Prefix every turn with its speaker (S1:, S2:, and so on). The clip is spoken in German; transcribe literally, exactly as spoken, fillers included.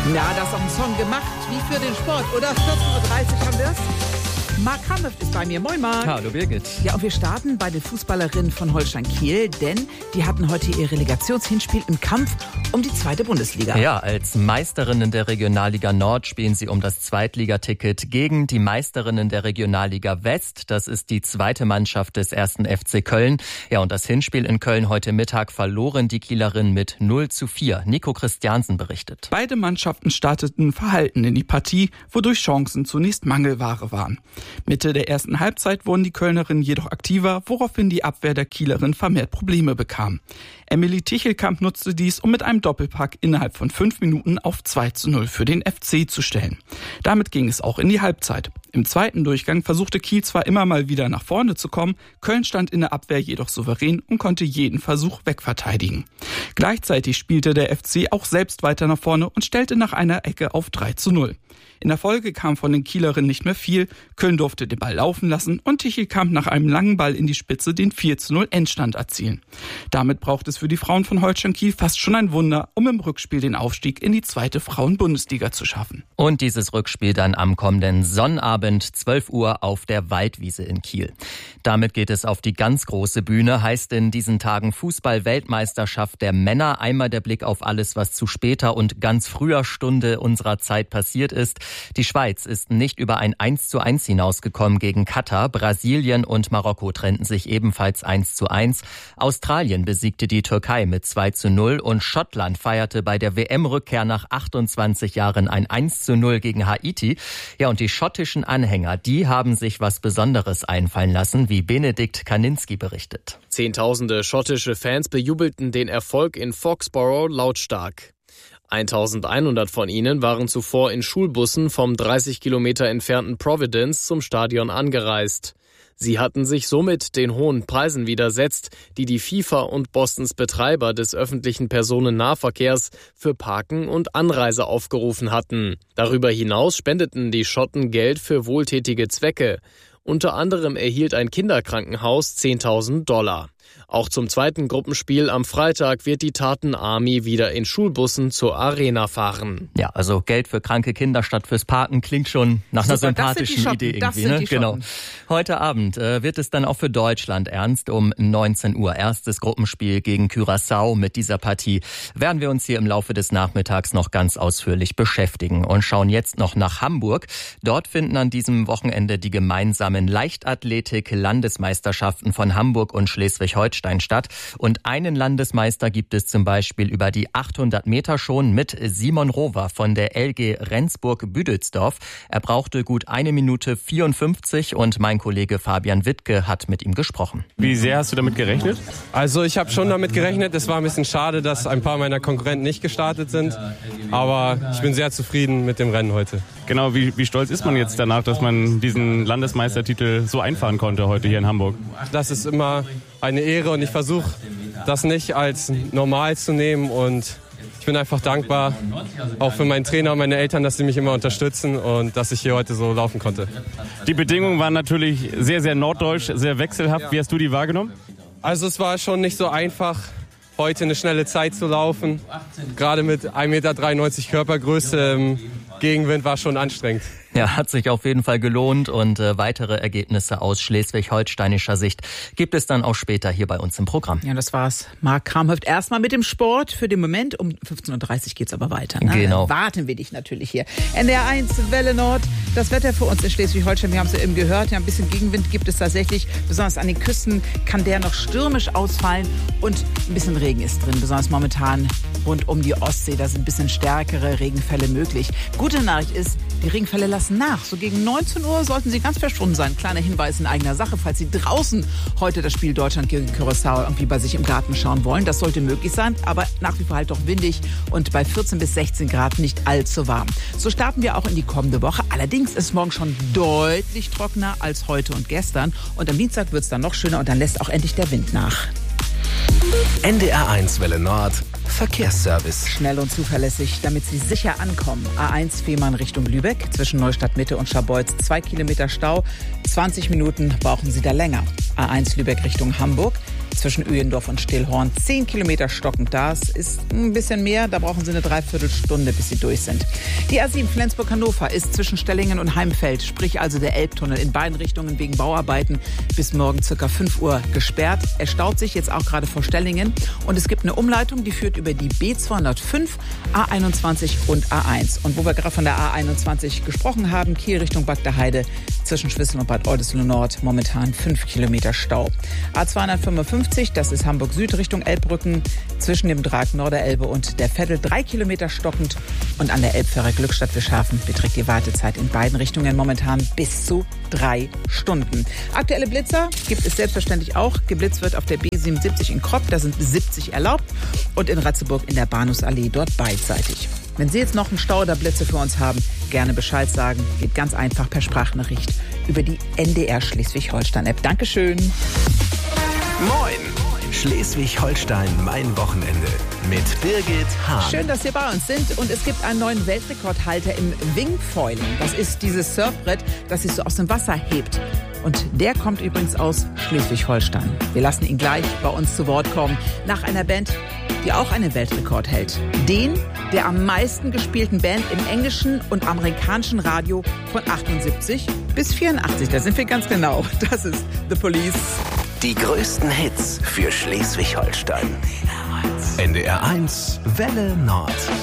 S1: Ja, das ist auch ein Song gemacht, wie für den Sport, oder? vierzehn Uhr dreißig haben wir es. Marc Kramhöft ist bei mir. Moin, Marc.
S2: Hallo, Birgit.
S1: Ja, und wir starten bei den Fußballerinnen von Holstein Kiel, denn die hatten heute ihr Relegationshinspiel im Kampf um die zweite Bundesliga.
S2: Ja, als Meisterinnen der Regionalliga Nord spielen sie um das Zweitligaticket gegen die Meisterinnen der Regionalliga West. Das ist die zweite Mannschaft des ersten F C Köln. Ja, und das Hinspiel in Köln heute Mittag verloren die Kielerinnen mit null zu vier. Nico Christiansen berichtet.
S3: Beide Mannschaften starteten verhalten in die Partie, wodurch Chancen zunächst Mangelware waren. Mitte der ersten Halbzeit wurden die Kölnerinnen jedoch aktiver, woraufhin die Abwehr der Kielerinnen vermehrt Probleme bekam. Emily Tichelkamp nutzte dies, um mit einem Doppelpack innerhalb von fünf Minuten auf zwei zu null für den F C zu stellen. Damit ging es auch in die Halbzeit. Im zweiten Durchgang versuchte Kiel zwar immer mal wieder nach vorne zu kommen, Köln stand in der Abwehr jedoch souverän und konnte jeden Versuch wegverteidigen. Gleichzeitig spielte der F C auch selbst weiter nach vorne und stellte nach einer Ecke auf drei zu null. In der Folge kam von den Kielerinnen nicht mehr viel, Köln durfte den Ball laufen lassen und Tichelkamp nach einem langen Ball in die Spitze den vier zu null Endstand erzielen. Damit braucht es für die Frauen von Holstein Kiel fast schon ein Wunder, um im Rückspiel den Aufstieg in die zweite Frauen-Bundesliga zu schaffen.
S2: Und dieses Rückspiel dann am kommenden Sonnabend, zwölf Uhr auf der Waldwiese in Kiel. Damit geht es auf die ganz große Bühne, heißt in diesen Tagen Fußball-Weltmeisterschaft der Männer. Einmal der Blick auf alles, was zu später und ganz früher Stunde unserer Zeit passiert ist. Die Schweiz ist nicht über ein eins zu eins hinausgekommen gegen Katar. Brasilien und Marokko trennten sich ebenfalls eins zu eins. Australien besiegte die Türkei mit zwei zu null und Schottland feierte bei der W M-Rückkehr nach achtundzwanzig Jahren ein eins zu null gegen Haiti. Ja, und die schottischen Anhänger, die haben sich was Besonderes einfallen lassen, wie Benedikt Kaninski berichtet.
S4: Zehntausende schottische Fans bejubelten den Erfolg in Foxborough lautstark. eintausendeinhundert von ihnen waren zuvor in Schulbussen vom dreißig Kilometer entfernten Providence zum Stadion angereist. Sie hatten sich somit den hohen Preisen widersetzt, die die FIFA und Bostons Betreiber des öffentlichen Personennahverkehrs für Parken und Anreise aufgerufen hatten. Darüber hinaus spendeten die Schotten Geld für wohltätige Zwecke. Unter anderem erhielt ein Kinderkrankenhaus zehntausend Dollar. Auch zum zweiten Gruppenspiel am Freitag wird die Tartan Army wieder in Schulbussen zur Arena fahren.
S2: Ja, also Geld für kranke Kinder statt fürs Parken klingt schon nach Super, einer sympathischen Idee irgendwie. Ne? Genau. Heute Abend äh, wird es dann auch für Deutschland ernst um neunzehn Uhr. Erstes Gruppenspiel gegen Curaçao. Mit dieser Partie werden wir uns hier im Laufe des Nachmittags noch ganz ausführlich beschäftigen und schauen jetzt noch nach Hamburg. Dort finden an diesem Wochenende die gemeinsamen Leichtathletik-Landesmeisterschaften von Hamburg und Schleswig-Holstein statt. Und einen Landesmeister gibt es zum Beispiel über die achthundert Meter schon mit Simon Rover von der L G Rendsburg-Büdelsdorf. Er brauchte gut eine Minute vierundfünfzig und mein Kollege Fabian Wittke hat mit ihm gesprochen.
S5: Wie sehr hast du damit gerechnet?
S6: Also ich habe schon damit gerechnet. Es war ein bisschen schade, dass ein paar meiner Konkurrenten nicht gestartet sind. Aber ich bin sehr zufrieden mit dem Rennen heute.
S5: Genau, wie, wie stolz ist man jetzt danach, dass man diesen Landesmeistertitel so einfahren konnte heute hier in Hamburg?
S6: Das ist immer eine Ehre und ich versuche das nicht als normal zu nehmen und ich bin einfach dankbar, auch für meinen Trainer und meine Eltern, dass sie mich immer unterstützen und dass ich hier heute so laufen konnte.
S5: Die Bedingungen waren natürlich sehr, sehr norddeutsch, sehr wechselhaft. Wie hast du die wahrgenommen?
S6: Also es war schon nicht so einfach, heute eine schnelle Zeit zu laufen. Gerade mit ein Meter dreiundneunzig Körpergröße im Gegenwind war schon anstrengend.
S2: Ja, hat sich auf jeden Fall gelohnt und äh, weitere Ergebnisse aus schleswig-holsteinischer Sicht gibt es dann auch später hier bei uns im Programm.
S1: Ja, das war's. Marc Kramhöft erstmal mit dem Sport für den Moment. Um fünfzehn Uhr dreißig geht's aber weiter. Ne?
S2: Genau.
S1: Dann warten wir dich natürlich hier. N D R eins, Welle Nord. Das Wetter für uns in Schleswig-Holstein, wir haben es ja eben gehört, ja, ein bisschen Gegenwind gibt es tatsächlich. Besonders an den Küsten kann der noch stürmisch ausfallen und ein bisschen Regen ist drin. Besonders momentan rund um die Ostsee, da sind ein bisschen stärkere Regenfälle möglich. Gute Nachricht ist, die Regenfälle lassen nach. So gegen neunzehn Uhr sollten sie ganz verschwunden sein. Kleiner Hinweis in eigener Sache, falls Sie draußen heute das Spiel Deutschland gegen Curaçao irgendwie bei sich im Garten schauen wollen. Das sollte möglich sein, aber nach wie vor halt doch windig und bei vierzehn bis sechzehn Grad nicht allzu warm. So starten wir auch in die kommende Woche. Allerdings ist morgen schon deutlich trockener als heute und gestern. Und am Dienstag wird es dann noch schöner und dann lässt auch endlich der Wind nach.
S7: N D R eins Welle Nord Verkehrsservice.
S1: Schnell und zuverlässig, damit Sie sicher ankommen. A eins Fehmarn Richtung Lübeck, zwischen Neustadt Mitte und Scharbeutz, zwei Kilometer Stau. zwanzig Minuten brauchen Sie da länger. A eins Lübeck Richtung Hamburg. zwischen Öhendorf und Stillhorn. Zehn Kilometer stockend. Das ist ein bisschen mehr. Da brauchen Sie eine Dreiviertelstunde, bis Sie durch sind. Die A sieben Flensburg-Hannover ist zwischen Stellingen und Heimfeld, sprich also der Elbtunnel, in beiden Richtungen wegen Bauarbeiten bis morgen ca. fünf Uhr gesperrt. Er staut sich jetzt auch gerade vor Stellingen. Und es gibt eine Umleitung, die führt über die B zweihundertfünf, A einundzwanzig und A eins. Und wo wir gerade von der A einundzwanzig gesprochen haben, Kiel Richtung Bad der Heide, zwischen Schwissel und Bad Oldesloe Nord, momentan fünf Kilometer Stau. A zweihundertfünfundfünfzig, das ist Hamburg Süd Richtung Elbbrücken, zwischen dem Dreieck Norderelbe und der Veddel, drei Kilometer stockend. Und an der Elbfähre Glückstadt-Wischhafen beträgt die Wartezeit in beiden Richtungen momentan bis zu drei Stunden. Aktuelle Blitzer gibt es selbstverständlich auch. Geblitzt wird auf der B siebenundsiebzig in Kropp, da sind siebzig erlaubt. Und in Ratzeburg in der Bahnhofsallee, dort beidseitig. Wenn Sie jetzt noch einen Stau oder Blitze für uns haben, gerne Bescheid sagen. Geht ganz einfach per Sprachnachricht über die N D R Schleswig-Holstein-App. Dankeschön.
S7: Moin! Schleswig-Holstein, mein Wochenende mit Birgit Hahn.
S1: Schön, dass Sie bei uns sind. Und es gibt einen neuen Weltrekordhalter im Wingfoiling. Das ist dieses Surfbrett, das sich so aus dem Wasser hebt. Und der kommt übrigens aus Schleswig-Holstein. Wir lassen ihn gleich bei uns zu Wort kommen. Nach einer Band, die auch einen Weltrekord hält. Den der am meisten gespielten Band im englischen und amerikanischen Radio von achtundsiebzig bis vierundachtzig. Da sind wir ganz genau. Das ist The Police.
S7: Die größten Hits für Schleswig-Holstein. N D R eins Welle Nord.